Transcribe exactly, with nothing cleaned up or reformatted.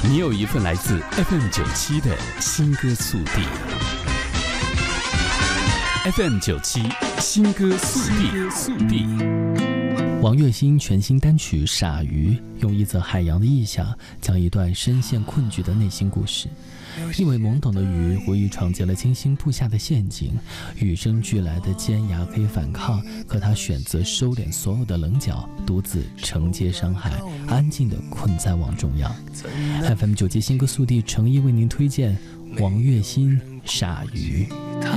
你有一份来自 F M 九七的新歌速递。F M 九七新歌速递，速递。 王栎鑫全新单曲《傻鱼》，用一则海洋的意象，讲一段深陷困局的内心故事。一尾懵懂的鱼无意闯进了精心布下的陷阱，与生俱来的尖牙可以反抗，可他选择收敛所有的棱角，独自承接伤害，安静地困在网中央。F M 九七新歌速递诚意为您推荐王栎鑫《傻鱼》。